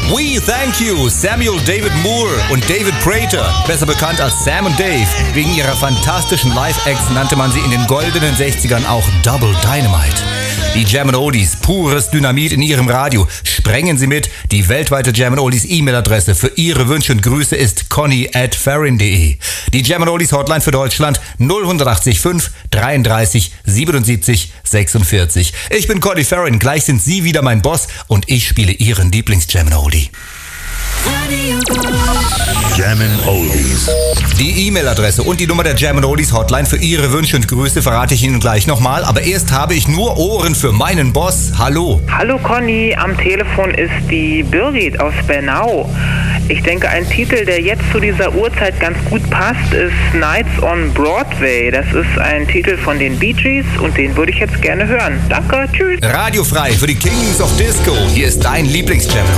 We Thank You, Samuel David Moore und David Prater, besser bekannt als Sam und Dave. Wegen ihrer fantastischen Live-Acts nannte man sie in den goldenen 60ern auch Double Dynamite. Die Jam & Oldies, pures Dynamit in ihrem Radio. Sprengen Sie mit. Die weltweite Jam & Oldies E-Mail-Adresse für Ihre Wünsche und Grüße ist conny@farrin.de. Die Jam & Oldies Hotline für Deutschland 0185 33 77 46. Ich bin Conny Farrin, gleich sind Sie wieder mein Boss und ich spiele Ihren Lieblings-Jam & Oldie. Jam & Oldies. Die E-Mail-Adresse und die Nummer der Jam & Oldies Hotline für Ihre Wünsche und Grüße verrate ich Ihnen gleich nochmal. Aber erst habe ich nur Ohren für meinen Boss. Hallo. Hallo Conny, am Telefon ist die Birgit aus Bernau. Ich denke, ein Titel, der jetzt zu dieser Uhrzeit ganz gut passt, ist Nights on Broadway. Das ist ein Titel von den Bee Gees und den würde ich jetzt gerne hören. Danke, tschüss. Radiofrei für die Kings of Disco. Hier ist dein Lieblings-Jam &